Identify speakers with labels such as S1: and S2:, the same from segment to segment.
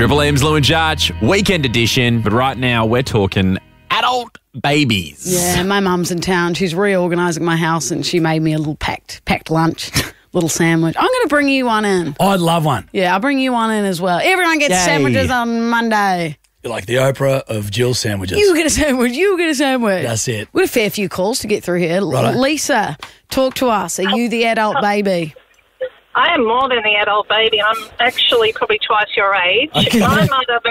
S1: Triple M's Lou and Jarch, weekend edition. But right now, we're talking adult babies.
S2: Yeah, my mum's in town. She's reorganising my house and she made me a little packed lunch, little sandwich. I'm going to bring you one in.
S3: I'd love one.
S2: Yeah, I'll bring you one in as well. Everyone gets
S3: Yay.
S2: sandwiches on Monday.
S3: You're like the Oprah of Jill sandwiches.
S2: You get a sandwich. You get a sandwich.
S3: That's it.
S2: We've got a fair few calls to get through here.
S3: Righto.
S2: Lisa, talk to us. Are you the adult baby?
S4: I am more than the adult baby. I'm actually probably twice your age.
S3: Okay.
S4: My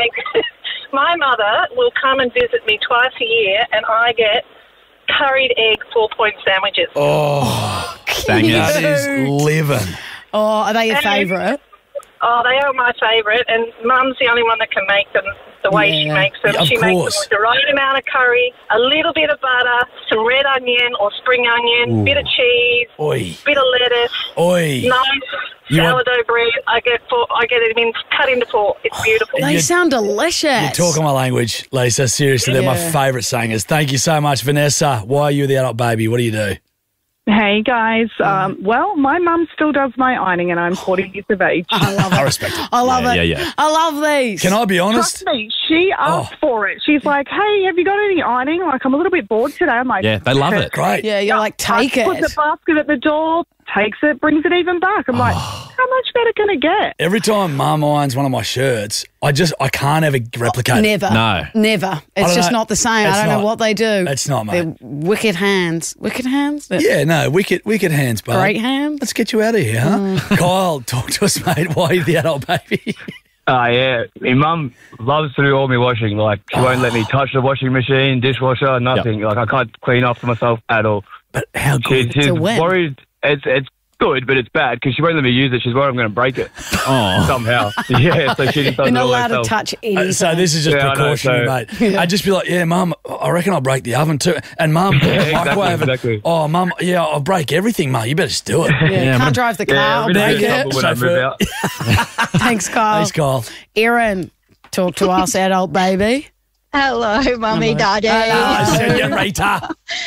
S4: mother will come and visit me twice a year, and I get curried egg 4-point sandwiches.
S3: Oh,
S1: Thank you.
S3: that is living.
S2: Oh, are they your favourite?
S4: Oh, they are my favourite, and Mum's the only one that can make them the way she
S2: Yeah.
S4: makes them.
S3: Yeah, of
S4: she makes them
S3: course.
S4: with the right amount of curry, a little bit of butter, some red onion or spring onion, bit of cheese,
S3: Oi.
S4: bit of lettuce,
S3: Oi.
S4: nice
S3: You want-
S4: sourdough bread. I get it cut into four. It's beautiful.
S2: They sound delicious.
S3: You're talking my language, Lisa. Seriously, they're my
S2: Yeah.
S3: favourite singers. Thank you so much, Vanessa. Why are you the adult baby? What do you do?
S5: Hey guys, well, my mum still does my ironing and I'm 40 years of age.
S2: I love
S3: I
S2: it.
S3: respect it.
S2: I love it.
S1: Yeah.
S2: I love these.
S3: Can I be honest?
S5: Trust me, she asked for it. She's like, hey, have you got any ironing? Like, I'm a little bit bored today. I'm like,
S1: Yeah, they love it.
S3: Great.
S2: Yeah, you're like, take
S5: Puts
S2: it.
S5: the basket at the door, takes it, brings it even back. I'm like, how much better can it get?
S3: Every time Mum irons one of my shirts, I can't ever replicate it.
S2: Never.
S1: No.
S2: Never. It's
S3: don't
S2: just
S3: know.
S2: not the same.
S3: It's
S2: I don't
S3: not.
S2: know what they do.
S3: It's not, mate.
S2: They're wicked hands. Wicked hands? They're
S3: Yeah, no, wicked hands, bud.
S2: Great hands?
S3: Let's get you out of here, huh? Kyle, talk to us, mate. Why are you the adult baby?
S6: Yeah. My mum loves to do all my washing. Like, she won't let me touch the washing machine, dishwasher, nothing. Like, I can't clean up for myself at all.
S3: But how good?
S6: She's
S2: a win.
S6: worried. It's good, but it's bad because she won't let me use it. She's worried I'm going to break it somehow. Yeah, so she just does
S2: You're
S6: it
S2: not
S6: all
S2: allowed to
S6: herself.
S2: touch anything.
S3: So this is just
S6: Yeah, I know,
S3: precautionary, mate. I'd just be like, yeah, Mum, I reckon I'll break the oven too. And Mum, microwave.
S6: exactly.
S3: Oh, Mum, yeah, I'll break everything, mate. You better just do it.
S2: Yeah, can't drive the car.
S6: Yeah,
S2: I'll
S6: everything
S2: break
S6: is
S2: it.
S6: trouble when I
S3: So
S6: move
S3: for-
S6: out.
S2: Thanks, Kyle.
S3: Thanks, Kyle.
S2: Erin, talk to us, adult baby.
S7: Hello, Mummy, Daddy.
S3: I said, yeah, Rita.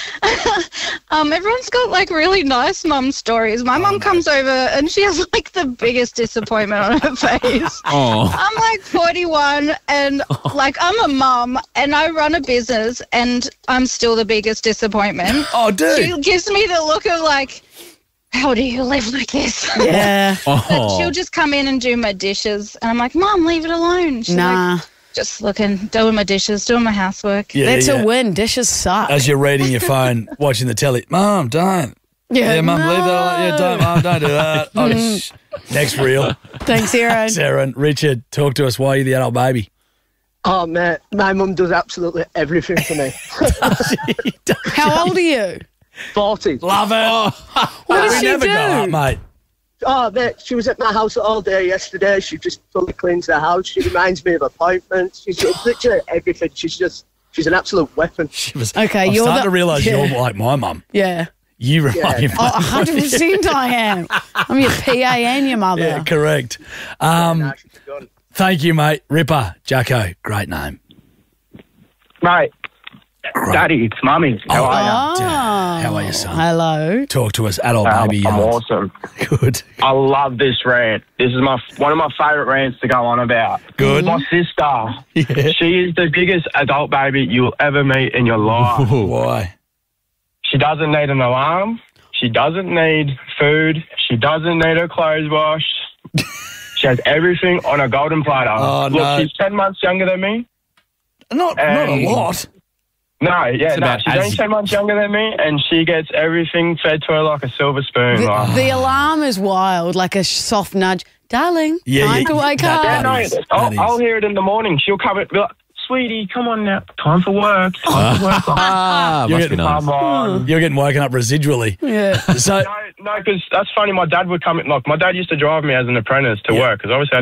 S7: Everyone's got like really nice mum stories. My mum comes over and she has like the biggest disappointment on her face.
S1: Oh.
S7: I'm like 41 and like I'm a mum and I run a business and I'm still the biggest disappointment.
S3: Oh, dude.
S7: She gives me the look of like, how do you live like this?
S2: Yeah.
S7: But she'll just come in and do my dishes and I'm like, Mum, leave it alone. She's like,
S2: Nah.
S7: just looking, doing my dishes, doing my housework.
S3: Yeah,
S2: That's
S3: yeah.
S2: a win. Dishes suck.
S3: As you're reading your phone, watching the telly. Mum, don't. Yeah, Mum, leave that alone. Yeah, don't, Mum, don't do that. Oh, next reel.
S2: Thanks, Erin.
S3: Sarah, Richard, talk to us. Why are you the adult baby?
S8: Oh, mate, my mum does absolutely everything for me.
S2: How old are you?
S8: 40.
S3: Love it.
S2: What does
S3: we
S2: she
S3: never
S2: do?
S3: go up, mate.
S8: Oh, mate, she was at my house all day yesterday. She just fully cleans the house. She reminds me of appointments. She's literally everything. She's an absolute weapon.
S3: She was,
S2: Okay,
S3: I'm
S2: you're
S3: starting
S2: the-
S3: to realise
S2: yeah.
S3: you're like my mum.
S2: Yeah.
S3: You remind me of
S2: Oh,
S3: my
S2: 100% I am. I'm your PA and your mother.
S3: Yeah, correct.
S8: Nah, she's done.
S3: Thank you, mate. Ripper, Jacko, great name.
S6: Mate, Daddy, it's Mummy. How are you?
S2: Oh.
S3: How are you, son?
S2: Hello.
S3: Talk to us, adult baby.
S6: I'm
S3: yards.
S6: awesome.
S3: Good.
S6: I love this rant. This is one of my favourite rants to go on about.
S3: Good.
S6: My sister,
S3: Yeah.
S6: she is the biggest adult baby you'll ever meet in your life.
S3: Why?
S6: She doesn't need an alarm. She doesn't need food. She doesn't need her clothes washed. She has everything on a golden platter.
S3: Oh,
S6: Look,
S3: no.
S6: she's 10 months younger than me.
S3: Not a lot.
S6: No,
S1: It's about
S6: she's only
S1: as-
S6: 10 months younger than me, and she gets everything fed to her like a silver spoon. like.
S2: The alarm is wild, like a soft nudge. Darling,
S3: Yeah,
S2: time
S3: yeah,
S2: to wake
S3: that-
S2: up.
S6: Yeah,
S3: that is- that
S6: I'll
S3: is.
S6: hear it in the morning. She'll come and be like, sweetie, come on now. Time for work. Time for work.
S3: You're
S1: Must be
S3: getting-
S1: nice.
S6: Come on.
S3: You're getting woken up residually.
S2: Yeah.
S3: So,
S6: No, because that's funny. My dad would come, like, my dad used to drive me as an apprentice to work, because obviously I